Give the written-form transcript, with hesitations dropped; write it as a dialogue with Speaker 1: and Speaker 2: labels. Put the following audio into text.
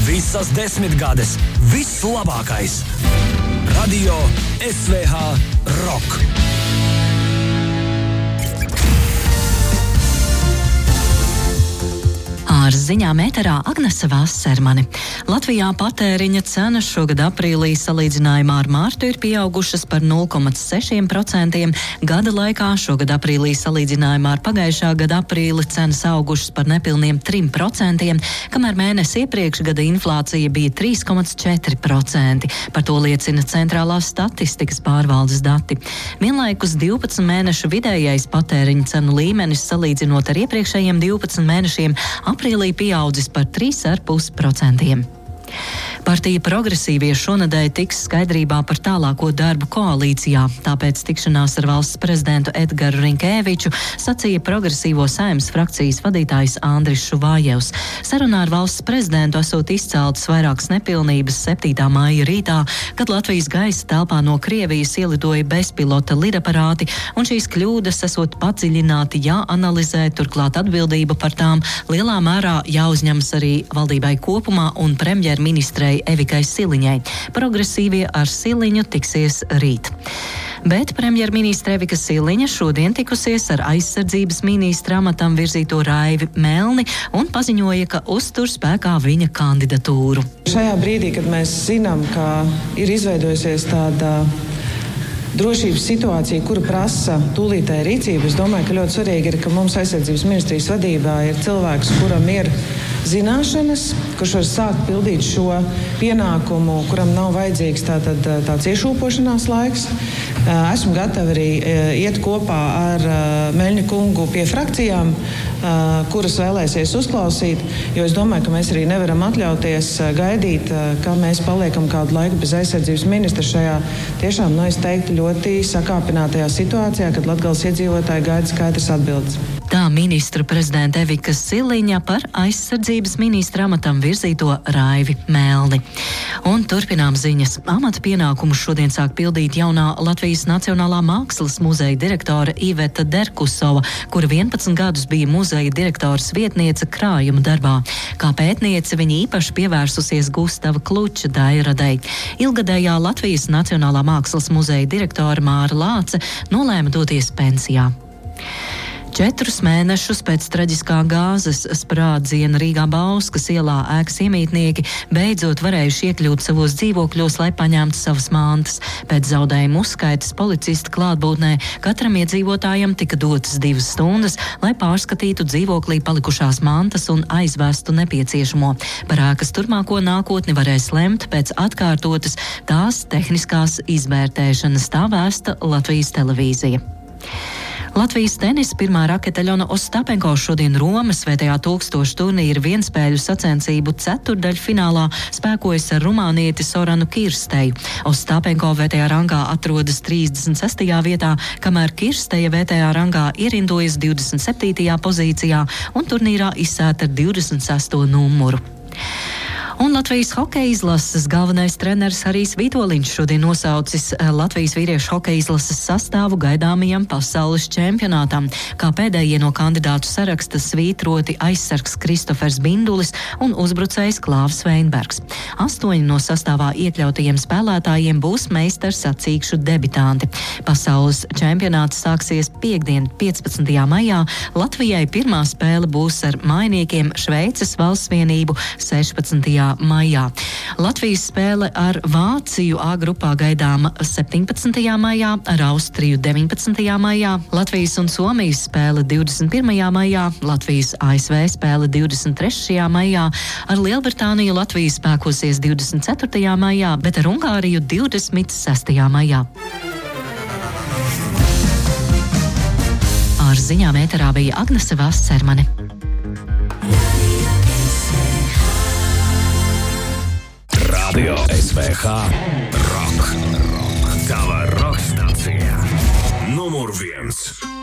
Speaker 1: Visas 10 gades. Viss labākais. Radio SVH Rock.
Speaker 2: Ar ziņām ēterā Agnese Vassermane. Latvijā patēriņa cenas šogad aprīlī salīdzinājumā ar mārtu ir pieaugušas par 0,6%. Gada laikā šogad aprīlī salīdzinājumā ar pagājušā gada aprīli cenas augušas par nepilniem 3%, kamēr mēnesi iepriekš gada inflācija bija 3,4%. Par to liecina Centrālās statistikas pārvaldes dati. Vienlaikus 12 mēnešu vidējais patēriņa cenu līmenis salīdzinot ar iepriekšējiem 12 mēnešiem aprīlī pieaudzis par 3,5%. Partija Progresīvie šonedēļ tiks skaidrībā par tālāko darbu koalīcijā, tāpēc tikšanās ar valsts prezidentu Edgaru Rinkēviču sacīja Progresīvo Saeimas frakcijas vadītājs Andris Šuvājevs. Sarunā ar valsts prezidentu esot izceltas vairākas nepilnības 7. maija rītā, kad Latvijas gaisa telpā no Krievijas ielidoja bezpilota lidaparāti, un šīs kļūdas esot padziļināti jāanalizē, turklāt atbildība par tām lielā mērā jāuzņemas arī valdībai kopumā un premjerministrei Evikai Siliņai. Progresīvie ar Siliņu tiksies rīt. Bet premjerministre Evika Siliņa šodien tikusies ar aizsardzības ministra amatam virzīto Raivi Melni un paziņoja, ka uztur spēkā viņa kandidatūru.
Speaker 3: Šajā brīdī, kad mēs zinām, ka ir izveidojusies tāda drošības situācija, kura prasa tūlītēju rīcību, es domāju, ka ļoti svarīgi ir, ka mums aizsardzības ministrijas vadībā ir cilvēks, kuram ir zināšanas, kurš var sākt pildīt šo pienākumu, kuram nav vajadzīgs tāds iešūpošanās laiks. Esmu gatava arī iet kopā ar Meļņa kungu pie frakcijām, kuras vēlēsies uzklausīt, jo es domāju, ka mēs arī nevaram atļauties gaidīt, ka mēs paliekam kādu laiku bez aizsardzības ministra šajā tiešām, es teiktu, ļoti sakāpinātajā situācijā, kad Latgales iedzīvotāji gaida skaidras atbildes.
Speaker 2: Tā ministru prezidenta Evika Siliņa par aizsardzības ministra amatam virzīto Raivi Melni. Un turpinām ziņas. Amata pienākumus šodien sāk pildīt jaunā Latvijas Nacionālā mākslas muzeja direktore Iveta Derkusova, kura 11 gadus bija muzeja direktoras vietniece krājuma darbā. Kā pētniece viņa īpaši pievērsusies Gustava Kluča dairadei. Ilgadējā Latvijas Nacionālā mākslas muzeja direktore Māra Lāce nolēma doties pensijā. 4 mēnešus pēc traģiskā gāzes sprādziena Rīgā Bauskas ielā ēkas iemītnieki beidzot varējuši iekļūt savos dzīvokļos, lai paņemtu savas mantas. Pēc zaudējumu uzskaitas policista klātbūtnē katram iedzīvotājam tika dotas 2 stundas, lai pārskatītu dzīvoklī palikušās mantas un aizvestu nepieciešamo. Par ēkas turpmāko nākotni varēs lemt pēc atkārtotas tās tehniskās izvērtēšanas, tā vēsta Latvijas televīzija. Latvijas tenisa pirmā rakete Aļona Ostapenko šodien Romas Svētajā Tūkstoša turnīra vienspēļu sacensību ceturdaļfinālā spēkojas ar rumānieti Soranu Kirsteju. Ostapenko VTA rangā atrodas 36. vietā, kamēr Kirsteja VTA rangā ierindojas 27. pozīcijā un turnīrā izsēta ar 26. numuru. Un Latvijas hokeja izlases galvenais treneris Harijs Vitoļņš šodien nosaucis Latvijas vīriešu hokeja izlases sastāvu gaidāmajam pasaules čempionātam. Kā pēdējie no kandidātu saraksta svītroti aizsargs Kristofers Bindulis un uzbrucējs Klāvs Veinbergs. 8 no sastāvā iekļautajiem spēlētājiem būs meistars sacīkšu debitanti. Pasaules čempionāts sāksies piektdien, 15. maijā. Latvijai pirmā spēle būs ar mainiekiem Šveices valsts vienību 16. maijā. Latvijas spēle ar Vāciju A grupā gaidāma 17. maijā, ar Austriju 19. maijā, Latvijas un Somijas spēle 21. maijā, Latvijas ASV spēle 23. maijā, ar Lielbritāniju Latvija spēkosies 24. maijā, bet ar Ungāriju 26. maijā. Ar ziņām ēterā bija Agnese Vassermane.
Speaker 1: Radio SVH Rock. Tava rock stācija. Numur 1.